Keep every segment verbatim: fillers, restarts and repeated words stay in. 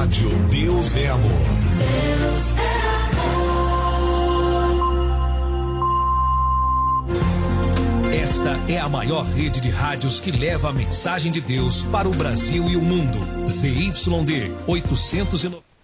Rádio Deus é Amor. Deus é amor. Esta é a maior rede de rádios que leva a mensagem de Deus para o Brasil e o mundo. Z Y D oitocentos e noventa.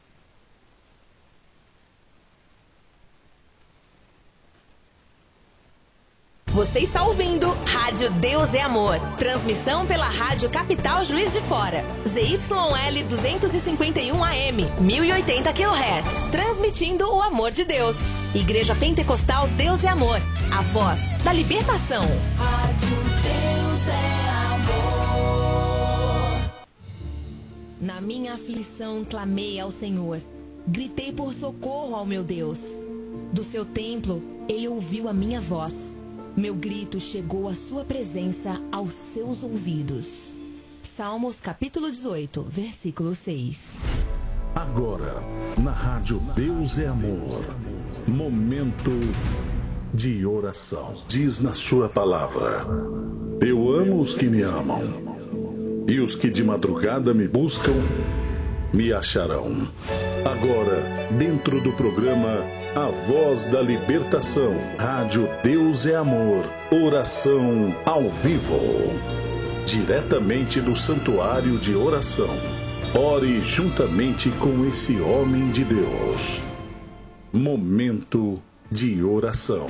Você está ouvindo Rádio Deus é Amor. Transmissão pela Rádio Capital Juiz de Fora. Z Y L duzentos e cinquenta e um A M, mil e oitenta quilohertz. Transmitindo o amor de Deus. Igreja Pentecostal Deus é Amor. A voz da libertação. Rádio Deus é Amor. Na minha aflição clamei ao Senhor. Gritei por socorro ao meu Deus. Do seu templo ele ouviu a minha voz. Meu grito chegou à sua presença, aos seus ouvidos. Salmos capítulo dezoito, versículo seis. Agora, na Rádio Deus é Amor, momento de oração. Diz na sua palavra: eu amo os que me amam, e os que de madrugada me buscam, me acharão. Agora, dentro do programa A Voz da Libertação, Rádio Deus é Amor, oração ao vivo, diretamente do Santuário de Oração. Ore juntamente com esse homem de Deus. Momento de oração.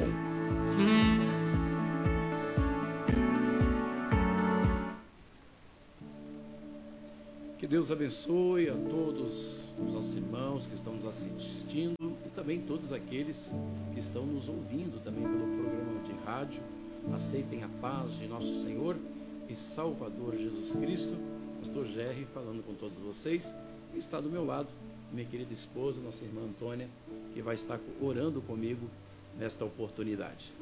Que Deus abençoe a todos os nossos irmãos que estão nos assistindo e também todos aqueles que estão nos ouvindo também pelo programa de rádio. Aceitem a paz de nosso Senhor e Salvador Jesus Cristo. Pastor Gerry falando com todos vocês. E está do meu lado minha querida esposa, nossa irmã Antônia, que vai estar orando comigo nesta oportunidade.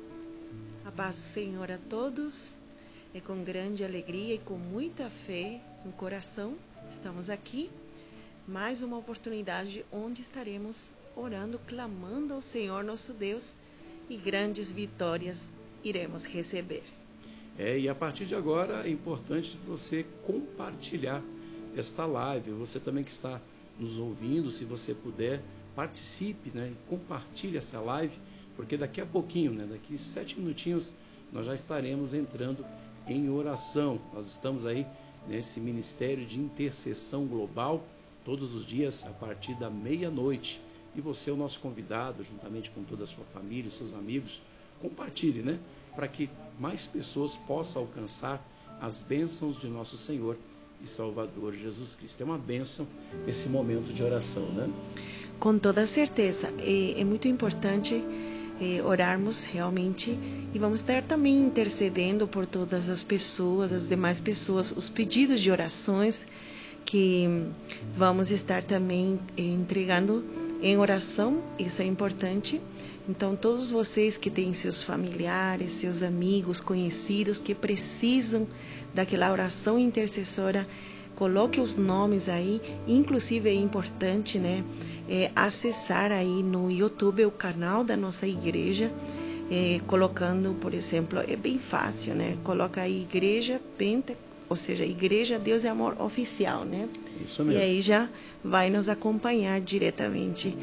A paz do Senhor a todos. É com grande alegria e com muita fé no coração, estamos aqui, mais uma oportunidade onde estaremos orando, clamando ao Senhor nosso Deus e grandes vitórias iremos receber. É, e a partir de agora é importante você compartilhar esta live. Você também que está nos ouvindo, se você puder, participe, né? Compartilhe essa live, porque daqui a pouquinho, né? Daqui sete minutinhos, nós já estaremos entrando em oração. Nós estamos aí nesse ministério de intercessão global, todos os dias a partir da meia-noite. E você é o nosso convidado, juntamente com toda a sua família, seus amigos. Compartilhe, né? Para que mais pessoas possam alcançar as bênçãos de nosso Senhor e Salvador Jesus Cristo. É uma bênção esse momento de oração, né? Com toda certeza. É, é muito importante é, orarmos realmente, e vamos estar também intercedendo por todas as pessoas, as demais pessoas, os pedidos de orações que vamos estar também entregando em oração. Isso é importante. Então, todos vocês que têm seus familiares, seus amigos, conhecidos, que precisam daquela oração intercessora, coloque os nomes aí. Inclusive é importante, né, é, acessar aí no YouTube o canal da nossa igreja, é, colocando, por exemplo, é bem fácil, né? Coloca aí Igreja Penta, ou seja, Igreja Deus é Amor Oficial, né? Isso mesmo. E aí já vai nos acompanhar diretamente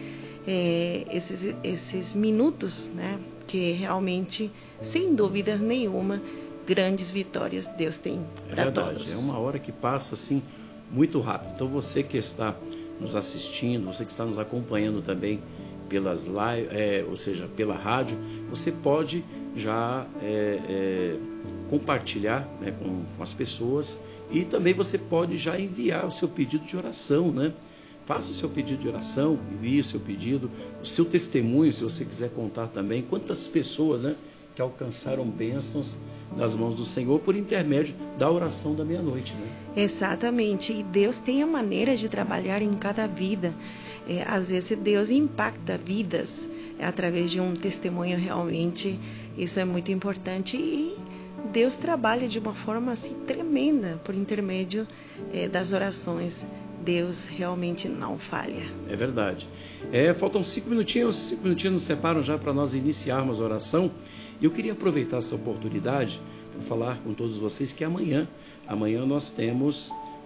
é, esses, esses minutos, né? Que realmente, sem dúvida nenhuma, grandes vitórias Deus tem para todos. É uma hora que passa assim muito rápido. Então você que está nos assistindo, você que está nos acompanhando também pelas live, é, ou seja, pela rádio, você pode já é, é, compartilhar, né, com, com as pessoas, e também você pode já enviar o seu pedido de oração, né? Faça o seu pedido de oração, envie o seu pedido, o seu testemunho, se você quiser contar também quantas pessoas, né, que alcançaram bênçãos das mãos do Senhor por intermédio da oração da meia-noite, né? Exatamente. E Deus tem a maneira de trabalhar em cada vida. É, às vezes Deus impacta vidas é, através de um testemunho realmente. Isso é muito importante. E Deus trabalha de uma forma assim tremenda por intermédio é, das orações. Deus realmente não falha. É verdade. É, faltam cinco minutinhos, cinco minutinhos nos separam já para nós iniciarmos a oração. E eu queria aproveitar essa oportunidade para falar com todos vocês que amanhã, amanhã nós temos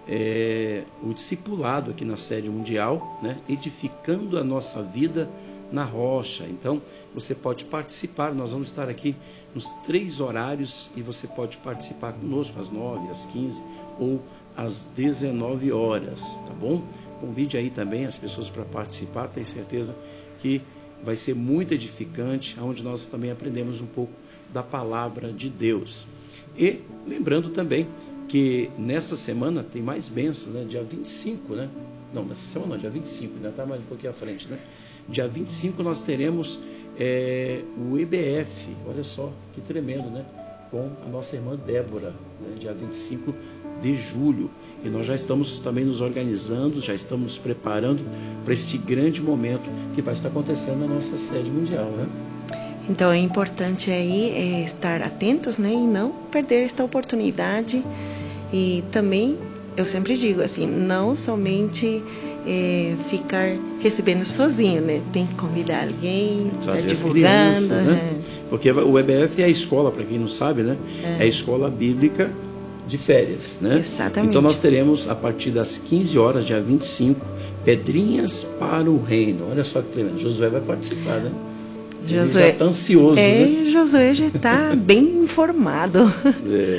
é, o discipulado aqui na sede mundial, né? Edificando a nossa vida na rocha. Então, você pode participar, nós vamos estar aqui nos três horários e você pode participar conosco às nove, às quinze ou às dezenove horas, tá bom? Convide aí também as pessoas para participar, tenho certeza que vai ser muito edificante, onde nós também aprendemos um pouco da palavra de Deus. E lembrando também que nessa semana tem mais bênçãos, né? Dia vinte e cinco, né? Não, nessa semana não, dia vinte e cinco, ainda está mais um pouquinho à frente, né? Dia vinte e cinco nós teremos é, o E B F, olha só, que tremendo, né? Com a nossa irmã Débora, né? Dia vinte e cinco de julho. E nós já estamos também nos organizando, já estamos nos preparando para este grande momento que vai estar acontecendo na nossa sede mundial, né? Então é importante aí é, estar atentos, né, e não perder esta oportunidade. E também, eu sempre digo assim, não somente é, ficar recebendo sozinho, né? Tem que convidar alguém, estar divulgando. Crianças, né? É. Porque o E B F é a escola, para quem não sabe, né? É. é a escola bíblica de férias, né? Exatamente. Então nós teremos, a partir das quinze horas, dia vinte e cinco, Pedrinhas para o Reino. Olha só que tremendo. Josué vai participar, né? Josué já está ansioso, é, né? Josué já está bem informado. É.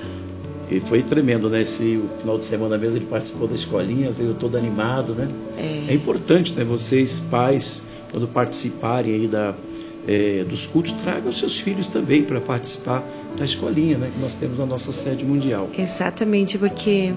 E foi tremendo, né? Esse o final de semana mesmo ele participou da escolinha, veio todo animado, né? É, é importante, né? Vocês, pais, quando participarem aí da, é, dos cultos, tragam os seus filhos também para participar da escolinha, né? Que nós temos na nossa sede mundial. Exatamente, porque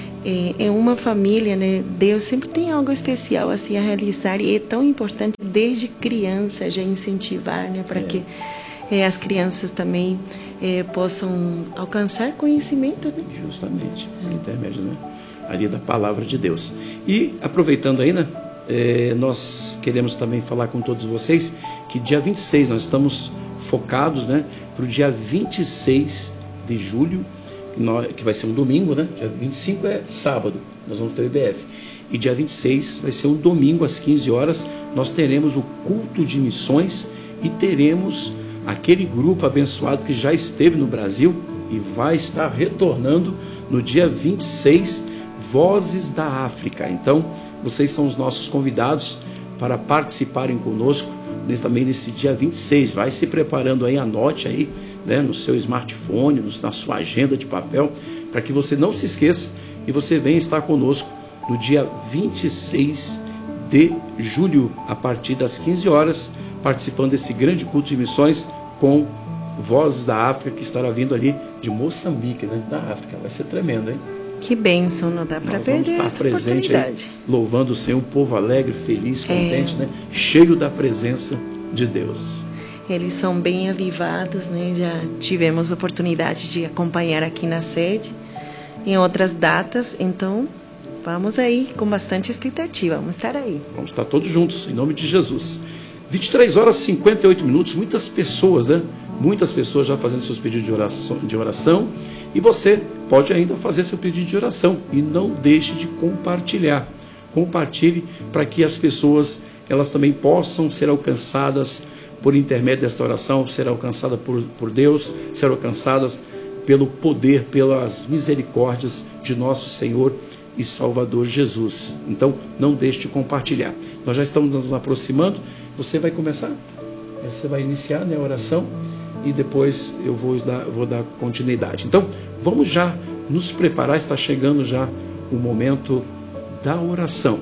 é uma família, né? Deus sempre tem algo especial assim a realizar e é tão importante desde criança já incentivar, né? Para é. que é, as crianças também é, possam alcançar conhecimento, né? Justamente, por intermédio, né? Ali da palavra de Deus. E aproveitando aí, né? É, nós queremos também falar com todos vocês que dia vinte e seis nós estamos focados, né? Para o dia vinte e seis de julho, que vai ser um domingo, né? Dia vinte e cinco é sábado, nós vamos ter o E B F. E dia vinte e seis vai ser um domingo às quinze horas, nós teremos o culto de missões e teremos aquele grupo abençoado que já esteve no Brasil e vai estar retornando no dia vinte e seis, Vozes da África. Então, vocês são os nossos convidados para participarem conosco nesse, também nesse dia vinte e seis. Vai se preparando aí, anote aí, né, no seu smartphone, na sua agenda de papel, para que você não se esqueça e você venha estar conosco no dia vinte e seis de julho, a partir das quinze horas, participando desse grande culto de missões com Vozes da África, que estará vindo ali de Moçambique, né, da África. Vai ser tremendo, hein? Que bênção, não dá para perder estar essa presente oportunidade. Aí, louvando o Senhor, um povo alegre, feliz, contente, é. né? Cheio da presença de Deus. Eles são bem avivados, né? Já tivemos oportunidade de acompanhar aqui na sede, em outras datas, então vamos aí com bastante expectativa, vamos estar aí. Vamos estar todos juntos, em nome de Jesus. vinte e três horas e cinquenta e oito minutos, muitas pessoas, né? Muitas pessoas já fazendo seus pedidos de oração, de oração, e você pode ainda fazer seu pedido de oração, e não deixe de compartilhar. Compartilhe para que as pessoas, elas também possam ser alcançadas por intermédio desta oração, ser alcançadas por, por Deus, ser alcançadas pelo poder, pelas misericórdias de nosso Senhor e Salvador Jesus. Então, não deixe de compartilhar. Nós já estamos nos aproximando, você vai começar, você vai iniciar, né, a oração, e depois eu vou dar, vou dar continuidade. Então, vamos já nos preparar, está chegando já o momento da oração.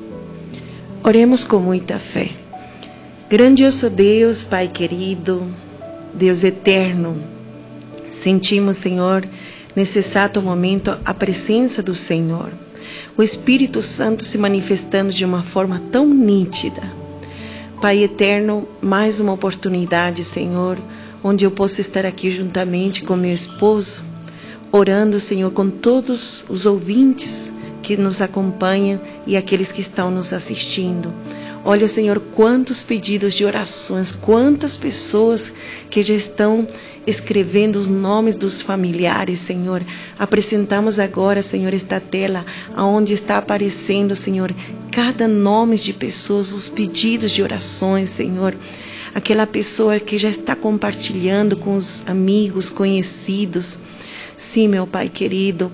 Oremos com muita fé. Grandioso Deus, Pai querido, Deus eterno, sentimos, Senhor, nesse exato momento a presença do Senhor, o Espírito Santo se manifestando de uma forma tão nítida. Pai eterno, mais uma oportunidade, Senhor, onde eu posso estar aqui juntamente com meu esposo, orando, Senhor, com todos os ouvintes que nos acompanham e aqueles que estão nos assistindo. Olha, Senhor, quantos pedidos de orações, quantas pessoas que já estão escrevendo os nomes dos familiares, Senhor. Apresentamos agora, Senhor, esta tela, onde está aparecendo, Senhor, cada nome de pessoas, os pedidos de orações, Senhor. Aquela pessoa que já está compartilhando com os amigos, conhecidos. Sim, meu Pai querido,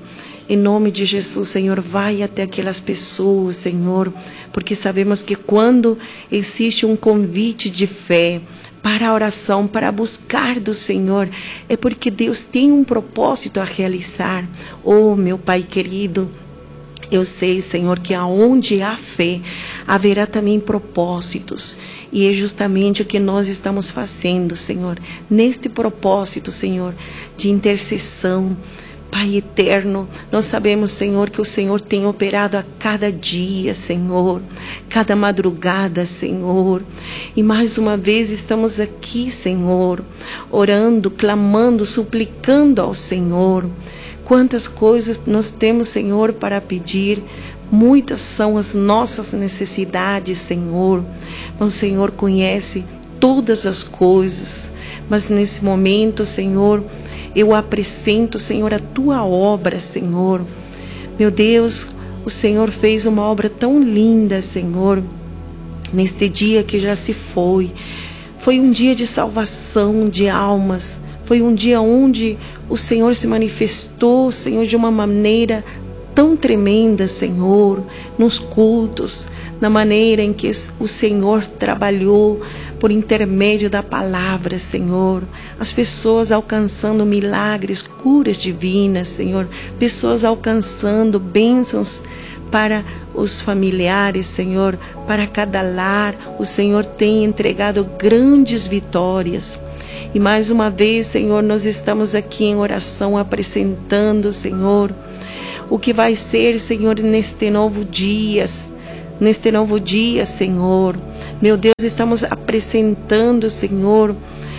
Em nome de Jesus, Senhor, vai até aquelas pessoas, Senhor, porque sabemos que quando existe um convite de fé para a oração, para buscar do Senhor, é porque Deus tem um propósito a realizar. Oh, meu Pai querido, eu sei, Senhor, que aonde há fé, haverá também propósitos. E é justamente o que nós estamos fazendo, Senhor, neste propósito, Senhor, de intercessão. Pai eterno, nós sabemos, Senhor, que o Senhor tem operado a cada dia, Senhor, cada madrugada, Senhor. E mais uma vez estamos aqui, Senhor, orando, clamando, suplicando ao Senhor. Quantas coisas nós temos, Senhor, para pedir. Muitas são as nossas necessidades, Senhor. Mas o Senhor conhece todas as coisas. Mas nesse momento, Senhor, eu apresento, Senhor, a Tua obra, Senhor. Meu Deus, o Senhor fez uma obra tão linda, Senhor, neste dia que já se foi. Foi um dia de salvação de almas. Foi um dia onde o Senhor se manifestou, Senhor, de uma maneira tão tremenda, Senhor, nos cultos, na maneira em que o Senhor trabalhou por intermédio da palavra, Senhor. As pessoas alcançando milagres, curas divinas, Senhor. Pessoas alcançando bênçãos para os familiares, Senhor. Para cada lar, o Senhor tem entregado grandes vitórias. E mais uma vez, Senhor, nós estamos aqui em oração apresentando, Senhor, o que vai ser, Senhor, neste novo dia, neste novo dia, Senhor. Meu Deus, estamos apresentando, Senhor,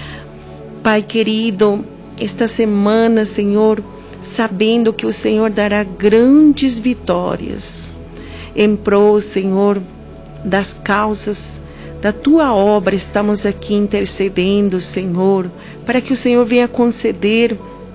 Pai querido, esta semana, Senhor, sabendo que o Senhor dará grandes vitórias em prol, Senhor, das causas da Tua obra. Estamos aqui intercedendo, Senhor, para que o Senhor venha conceder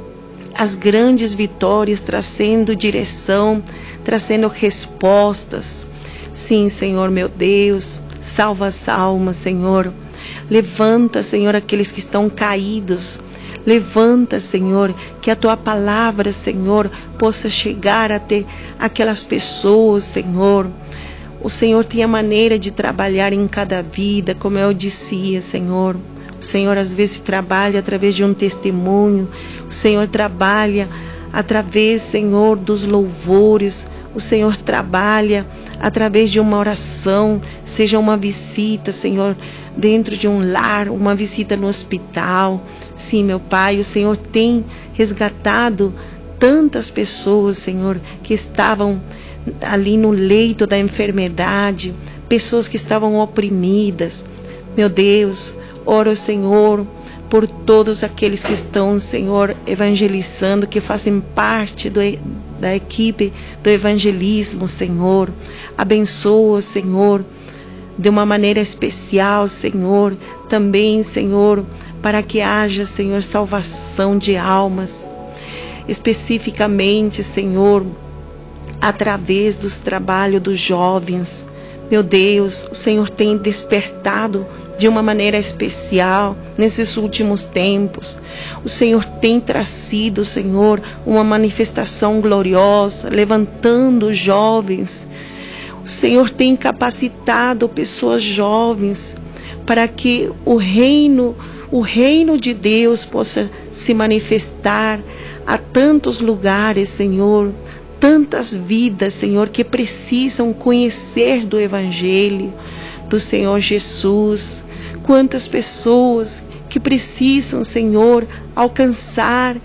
as grandes vitórias, trazendo direção, trazendo respostas. Sim, Senhor, meu Deus, salva as almas, Senhor. Levanta, Senhor, aqueles que estão caídos. Levanta, Senhor, que a Tua palavra, Senhor, possa chegar até aquelas pessoas, Senhor. O Senhor tem a maneira de trabalhar em cada vida, como eu dizia, Senhor. O Senhor às vezes trabalha através de um testemunho. O Senhor trabalha através, Senhor, dos louvores. O Senhor trabalha através de uma oração, seja uma visita, Senhor, dentro de um lar, uma visita no hospital. Sim, meu Pai, o Senhor tem resgatado tantas pessoas, Senhor, que estavam ali no leito da enfermidade, pessoas que estavam oprimidas. Meu Deus, oro, Senhor, por todos aqueles que estão, Senhor, evangelizando, que fazem parte do, da equipe do evangelismo, Senhor. Abençoa, Senhor, de uma maneira especial, Senhor, também, Senhor, para que haja, Senhor, salvação de almas, especificamente, Senhor, através dos trabalhos dos jovens. Meu Deus, o Senhor tem despertado de uma maneira especial nesses últimos tempos. O Senhor tem trazido, Senhor, uma manifestação gloriosa, levantando os jovens. O Senhor tem capacitado pessoas jovens para que o reino, o reino de Deus possa se manifestar a tantos lugares, Senhor. Tantas vidas, Senhor, que precisam conhecer do Evangelho do Senhor Jesus. Quantas pessoas que precisam, Senhor, alcançar,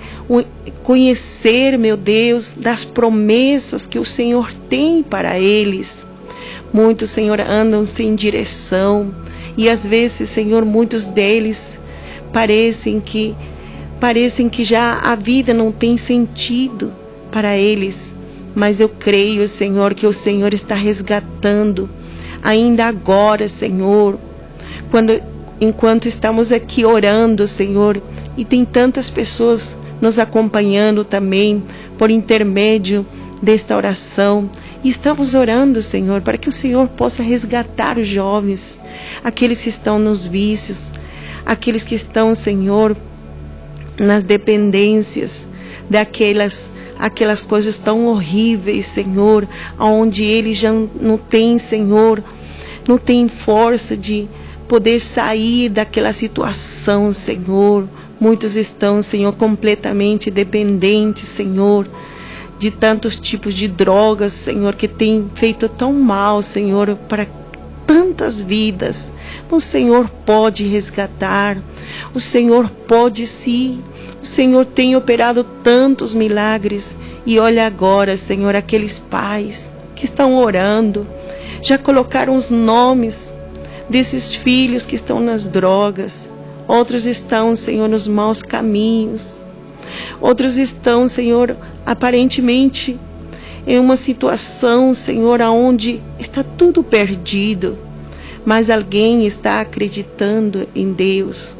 conhecer, meu Deus, das promessas que o Senhor tem para eles. Muitos, Senhor, andam sem direção. E às vezes, Senhor, muitos deles parecem que, parecem que já a vida não tem sentido para eles. Mas eu creio, Senhor, que o Senhor está resgatando ainda agora, Senhor, quando, enquanto estamos aqui orando, Senhor, e tem tantas pessoas nos acompanhando também por intermédio desta oração. E estamos orando, Senhor, para que o Senhor possa resgatar os jovens, aqueles que estão nos vícios, aqueles que estão, Senhor, nas dependências, daquelas aquelas coisas tão horríveis, Senhor, onde eles já não têm, Senhor, não têm força de poder sair daquela situação, Senhor. Muitos estão, Senhor, completamente dependentes, Senhor, de tantos tipos de drogas, Senhor, que tem feito tão mal, Senhor, para tantas vidas. O Senhor pode resgatar, o Senhor pode sim, o Senhor tem operado tantos milagres. E olha agora, Senhor, aqueles pais que estão orando, já colocaram os nomes desses filhos que estão nas drogas. Outros estão, Senhor, nos maus caminhos. Outros estão, Senhor, aparentemente em uma situação, Senhor, onde está tudo perdido. Mas alguém está acreditando em Deus.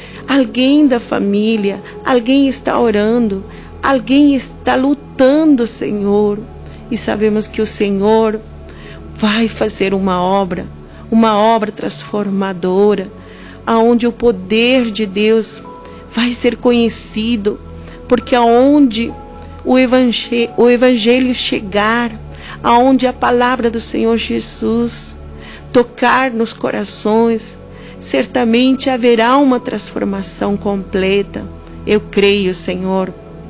Alguém da família, alguém está orando, alguém está lutando, Senhor. E sabemos que o Senhor vai fazer uma obra, uma obra transformadora, aonde o poder de Deus vai ser conhecido, porque aonde o evangelho, o evangelho chegar, aonde a palavra do Senhor Jesus tocar nos corações, certamente haverá uma transformação completa. Eu creio, Senhor.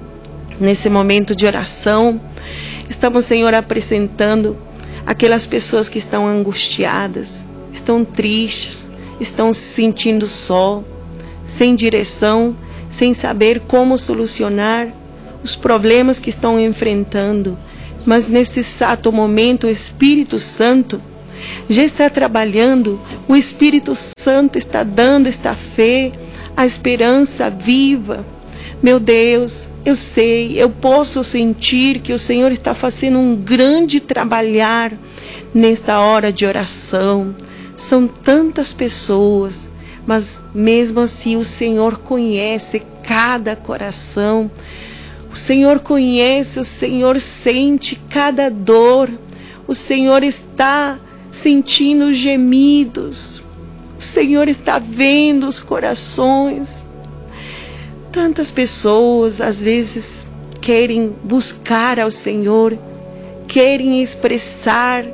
Nesse momento de oração, estamos, Senhor, apresentando aquelas pessoas que estão angustiadas, estão tristes, estão se sentindo só, sem direção, sem saber como solucionar os problemas que estão enfrentando. Mas nesse exato momento, o Espírito Santo já está trabalhando, o Espírito Santo está dando esta fé, a esperança viva. Meu Deus, eu sei, eu posso sentir que o Senhor está fazendo um grande trabalhar nesta hora de oração. São tantas pessoas, mas mesmo assim o Senhor conhece cada coração. O Senhor conhece, o Senhor sente cada dor. O Senhor está sentindo os gemidos. O Senhor está vendo os corações. Tantas pessoas às vezes querem buscar ao Senhor, querem expressar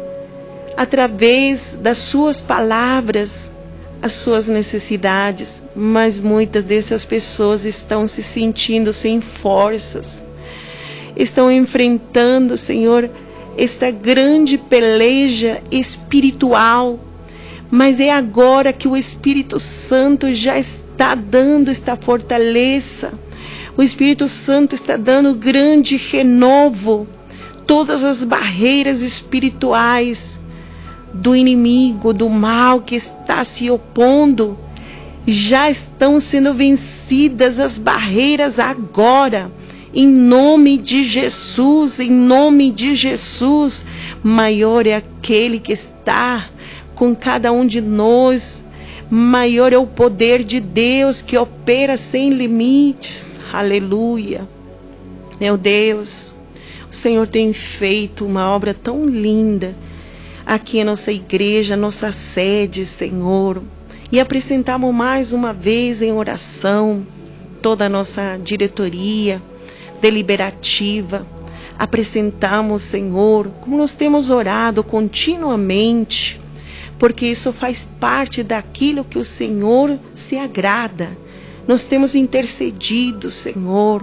através das suas palavras as suas necessidades, mas muitas dessas pessoas estão se sentindo sem forças, estão enfrentando, Senhor, esta grande peleja espiritual. Mas é agora que o Espírito Santo já está dando esta fortaleza. O Espírito Santo está dando grande renovo. Todas as barreiras espirituais do inimigo, do mal que está se opondo, já estão sendo vencidas as barreiras agora. Em nome de Jesus, em nome de Jesus, maior é aquele que está com cada um de nós, maior é o poder de Deus que opera sem limites. Aleluia. Meu Deus, o Senhor tem feito uma obra tão linda aqui em nossa igreja, nossa sede, Senhor. E apresentamos mais uma vez em oração toda a nossa diretoria deliberativa. Apresentamos, Senhor, como nós temos orado continuamente, porque isso faz parte daquilo que o Senhor se agrada. Nós temos intercedido, Senhor.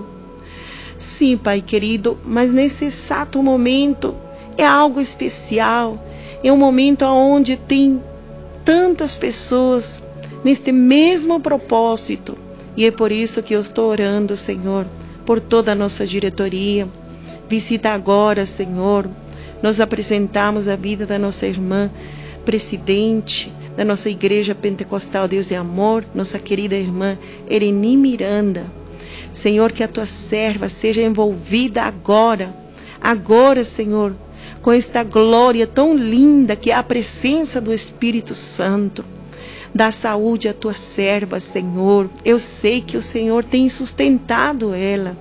Sim, Pai querido, mas nesse exato momento é algo especial. É um momento onde tem tantas pessoas neste mesmo propósito. E é por isso que eu estou orando, Senhor, por toda a nossa diretoria. Visita agora, Senhor. Nós apresentamos a vida da nossa irmã presidente da nossa Igreja Pentecostal Deus é Amor, nossa querida irmã Ereni Miranda. Senhor, que a tua serva seja envolvida agora, agora, Senhor, com esta glória tão linda que é a presença do Espírito Santo. Dá saúde à tua serva, Senhor. Eu sei que o Senhor tem sustentado ela.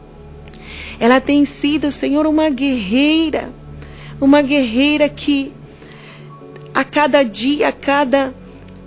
Ela tem sido, Senhor, uma guerreira, uma guerreira que a cada dia, a cada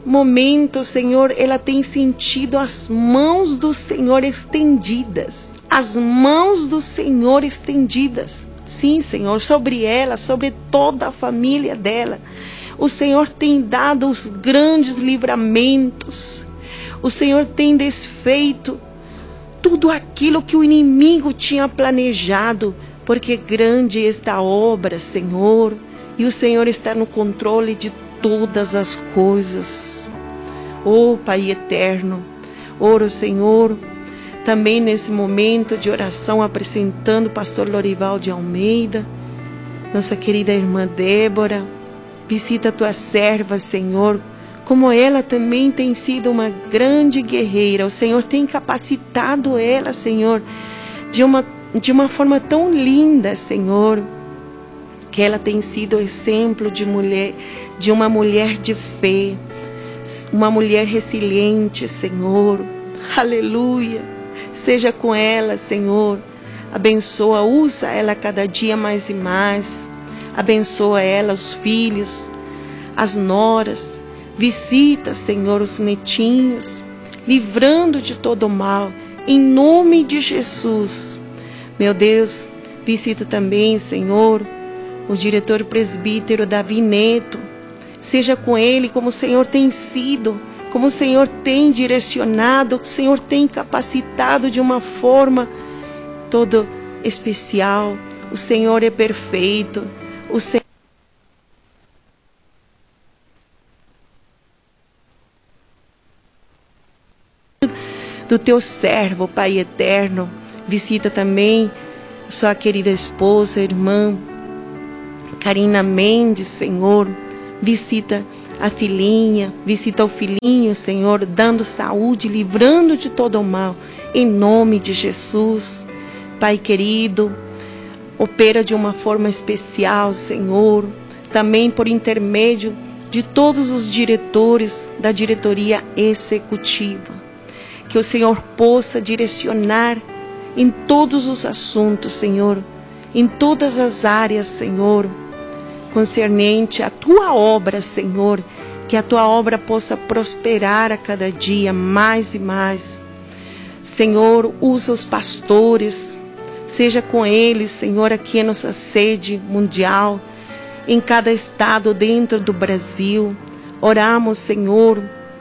momento, Senhor, ela tem sentido as mãos do Senhor estendidas. as mãos do Senhor estendidas. Sim, Senhor, sobre ela, sobre toda a família dela. O Senhor tem dado os grandes livramentos. O Senhor tem desfeito tudo aquilo que o inimigo tinha planejado, porque grande é esta obra, Senhor, e o Senhor está no controle de todas as coisas. Oh, Pai eterno, oro, Senhor, também nesse momento de oração, apresentando o pastor Lorival de Almeida, nossa querida irmã Débora. Visita a tua serva, Senhor, como ela também tem sido uma grande guerreira. O Senhor tem capacitado ela, Senhor, de uma, de uma forma tão linda, Senhor, que ela tem sido exemplo de mulher, de uma mulher de fé, uma mulher resiliente, Senhor. Aleluia. Seja com ela, Senhor. Abençoa, usa ela cada dia mais e mais. Abençoa ela, os filhos, as noras. Visita, Senhor, os netinhos, livrando de todo mal, em nome de Jesus. Meu Deus, visita também, Senhor, o diretor presbítero Davi Neto. Seja com ele como o Senhor tem sido, como o Senhor tem direcionado, o Senhor tem capacitado de uma forma toda especial. O Senhor é perfeito. O Senhor do teu servo, Pai eterno. Visita também sua querida esposa, irmã Karina Mendes, Senhor. Visita a filhinha, visita o filhinho, Senhor, dando saúde, livrando de todo o mal, em nome de Jesus. Pai querido, opera de uma forma especial, Senhor, também por intermédio de todos os diretores da diretoria executiva. Que o Senhor possa direcionar em todos os assuntos, Senhor, em todas as áreas, Senhor, concernente à tua obra, Senhor, que a tua obra possa prosperar a cada dia mais e mais. Senhor, usa os pastores, seja com eles, Senhor, aqui em nossa sede mundial, em cada estado dentro do Brasil. Oramos, Senhor,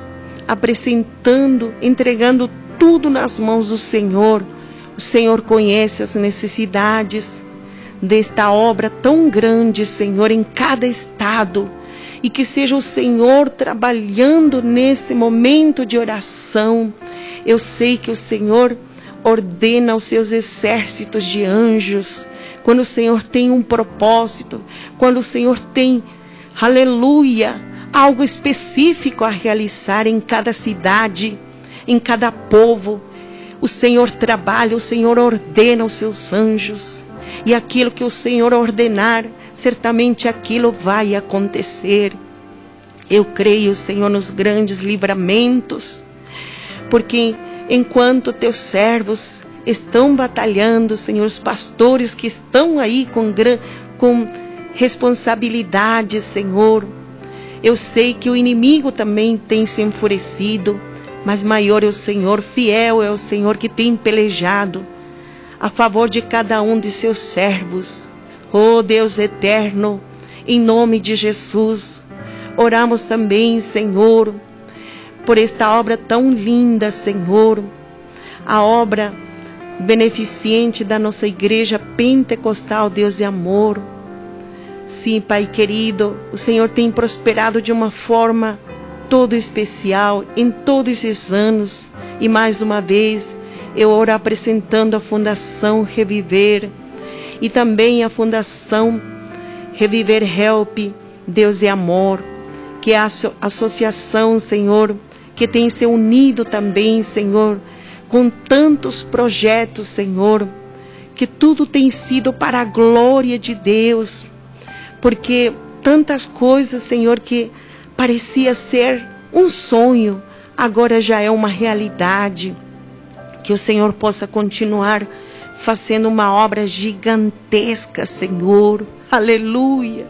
apresentando, entregando tudo nas mãos do Senhor. O Senhor conhece as necessidades desta obra tão grande, Senhor, em cada estado. E que seja o Senhor trabalhando nesse momento de oração. Eu sei que o Senhor ordena os seus exércitos de anjos. Quando o Senhor tem um propósito, quando o Senhor tem, aleluia, algo específico a realizar em cada cidade, em cada povo, o Senhor trabalha, o Senhor ordena os seus anjos. E aquilo que o Senhor ordenar, certamente aquilo vai acontecer. Eu creio, Senhor, nos grandes livramentos, porque enquanto teus servos estão batalhando, Senhor, os pastores que estão aí com, com responsabilidade, Senhor, eu sei que o inimigo também tem se enfurecido, mas maior é o Senhor, fiel é o Senhor que tem pelejado a favor de cada um de seus servos. Oh Deus eterno, em nome de Jesus, oramos também, Senhor, por esta obra tão linda, Senhor, a obra beneficente da nossa igreja pentecostal, Deus e amor. Sim, Pai querido, o Senhor tem prosperado de uma forma todo especial em todos esses anos. E mais uma vez, eu oro apresentando a Fundação Reviver e também a Fundação Reviver Help, Deus e Amor, que é a associação, Senhor, que tem se unido também, Senhor, com tantos projetos, Senhor, que tudo tem sido para a glória de Deus, porque tantas coisas, Senhor, que parecia ser um sonho, agora já é uma realidade. Que o Senhor possa continuar fazendo uma obra gigantesca, Senhor. Aleluia.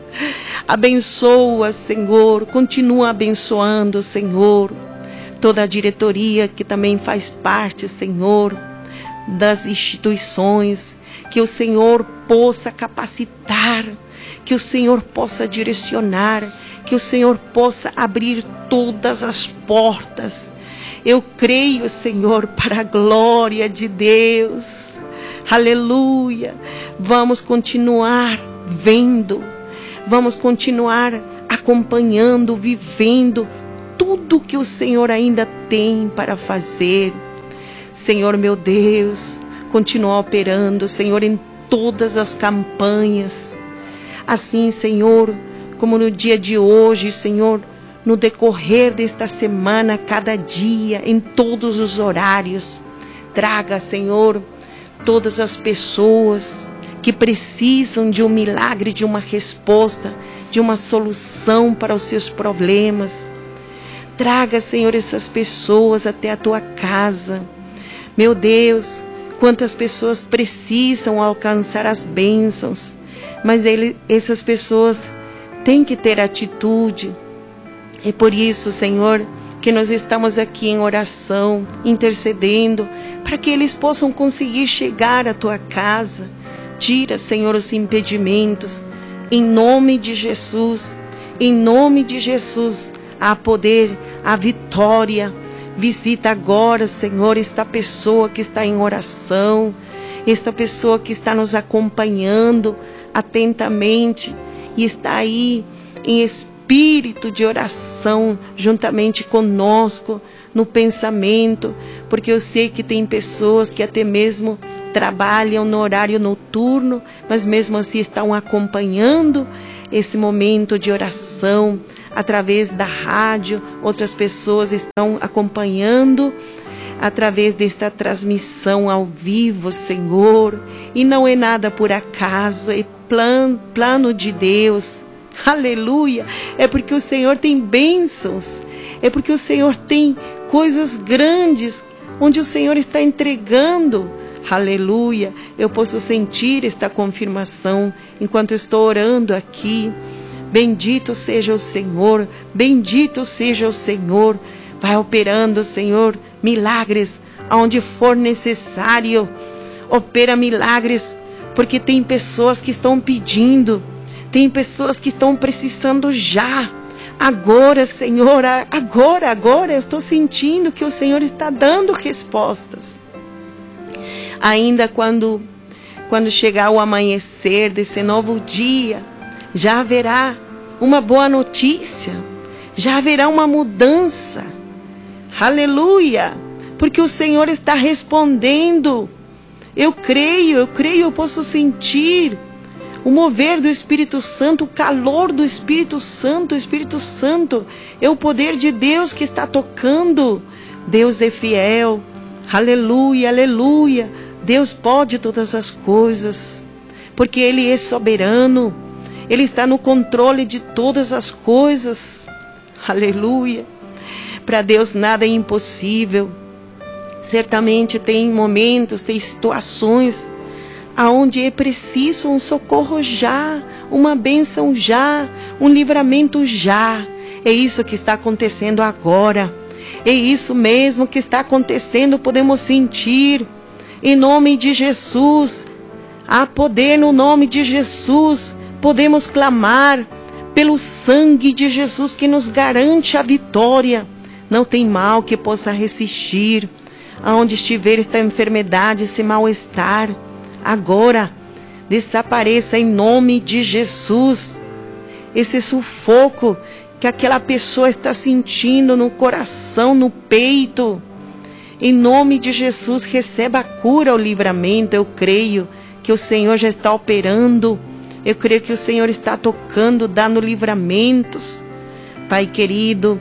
Abençoa, Senhor. Continua abençoando, Senhor. Toda a diretoria que também faz parte, Senhor, das instituições, que o Senhor possa capacitar, que o Senhor possa direcionar, que o Senhor possa abrir todas as portas. Eu creio, Senhor, para a glória de Deus. Aleluia. Vamos continuar vendo, vamos continuar acompanhando, vivendo tudo que o Senhor ainda tem para fazer. Senhor meu Deus, continua operando, Senhor, em todas as campanhas. Assim, Senhor, como no dia de hoje, Senhor, no decorrer desta semana, cada dia, em todos os horários, traga, Senhor, todas as pessoas que precisam de um milagre, de uma resposta, de uma solução para os seus problemas. Traga, Senhor, essas pessoas até a tua casa. Meu Deus, quantas pessoas precisam alcançar as bênçãos, mas ele, essas pessoas têm que ter atitude. É por isso, Senhor, que nós estamos aqui em oração, intercedendo, para que eles possam conseguir chegar à tua casa. Tira, Senhor, os impedimentos, em nome de Jesus, em nome de Jesus, há poder, há vitória. Visita agora, Senhor, esta pessoa que está em oração, esta pessoa que está nos acompanhando atentamente e está aí em espírito de oração juntamente conosco no pensamento, porque eu sei que tem pessoas que até mesmo trabalham no horário noturno, mas mesmo assim estão acompanhando esse momento de oração através da rádio. Outras pessoas estão acompanhando através desta transmissão ao vivo, Senhor, e não é nada por acaso, é plan, plano de Deus. Aleluia! É porque o Senhor tem bênçãos, é porque o Senhor tem coisas grandes onde o Senhor está entregando. Aleluia! Eu posso sentir esta confirmação enquanto eu estou orando aqui. Bendito seja o Senhor, bendito seja o Senhor. Vai operando, Senhor, milagres aonde for necessário. Opera milagres, porque tem pessoas que estão pedindo, tem pessoas que estão precisando já. Agora, Senhor, agora, agora eu estou sentindo que o Senhor está dando respostas. Ainda quando, quando chegar o amanhecer desse novo dia, já haverá uma boa notícia, já haverá uma mudança. Aleluia! Porque o Senhor está respondendo. Eu creio, eu creio, eu posso sentir o mover do Espírito Santo, o calor do Espírito Santo. O Espírito Santo é o poder de Deus que está tocando. Deus é fiel. Aleluia, aleluia. Deus pode todas as coisas, porque Ele é soberano. Ele está no controle de todas as coisas. Aleluia. Para Deus nada é impossível. Certamente tem momentos, tem situações aonde é preciso um socorro já, uma bênção já, um livramento já. É isso que está acontecendo agora. É isso mesmo que está acontecendo, podemos sentir. Em nome de Jesus, há poder no nome de Jesus. Podemos clamar pelo sangue de Jesus que nos garante a vitória. Não tem mal que possa resistir. Aonde estiver esta enfermidade, esse mal-estar, agora desapareça em nome de Jesus. Esse sufoco que aquela pessoa está sentindo no coração, no peito, em nome de Jesus, receba a cura, o livramento. Eu creio que o Senhor já está operando. Eu creio que o Senhor está tocando, dando livramentos. Pai querido,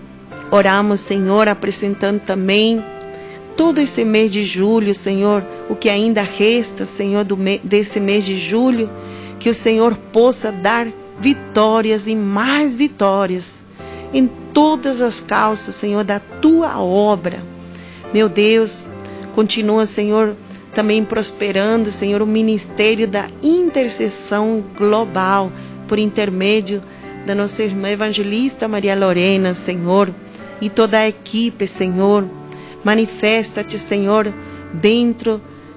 oramos, Senhor, apresentando também todo esse mês de julho, Senhor, o que ainda resta, Senhor, do me, desse mês de julho, que o Senhor possa dar vitórias e mais vitórias em todas as causas, Senhor, da Tua obra. Meu Deus, continua, Senhor, também prosperando, Senhor, o ministério da intercessão global, por intermédio da nossa irmã evangelista Maria Lorena, Senhor, e toda a equipe, Senhor. Manifesta-te, Senhor, dentro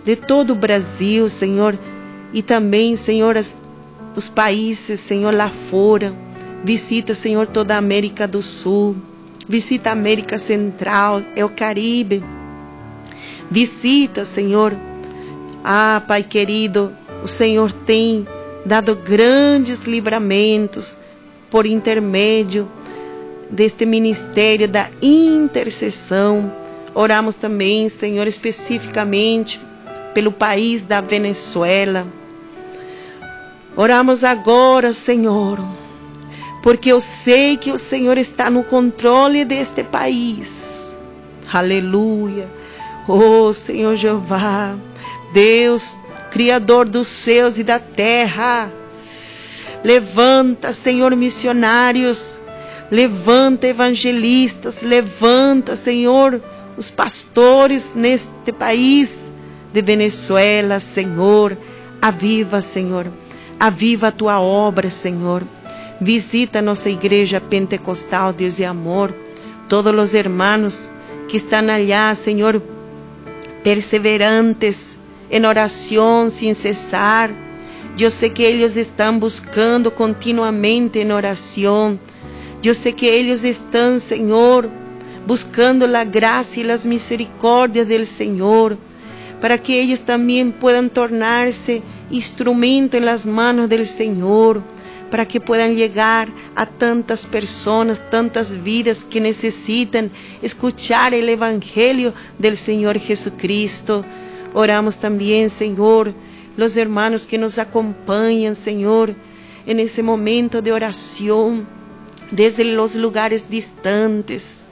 de todo o Brasil, Senhor, e também, Senhor, as, os países, Senhor, lá fora. Visita, Senhor, toda a América do Sul, visita a América Central, é o Caribe. Visita, Senhor. Ah, Pai querido, o Senhor tem dado grandes livramentos por intermédio deste ministério da intercessão. Oramos também, Senhor, especificamente pelo país da Venezuela. Oramos agora, Senhor, porque eu sei que o Senhor está no controle deste país. Aleluia. Oh, Senhor Jeová, Deus, Criador dos céus e da terra, levanta, Senhor, missionários, levanta evangelistas, levanta, Senhor, os pastores neste país de Venezuela, Senhor. Aviva, Senhor, aviva a tua obra, Senhor. Visita a nossa igreja pentecostal, Deus e amor, todos os irmãos que estão allá, Senhor, perseverantes em oração sem cessar. Eu sei que eles estão buscando continuamente em oração. Eu sei que eles estão, Senhor, buscando a graça e as misericórdias do Senhor, para que eles também possam tornar-se instrumento nas mãos do Senhor, para que puedan llegar a tantas personas, tantas vidas que necesitan escuchar el Evangelio del Señor Jesucristo. Oramos también, Señor, los hermanos que nos acompañan, Señor, en ese momento de oración, desde los lugares distantes.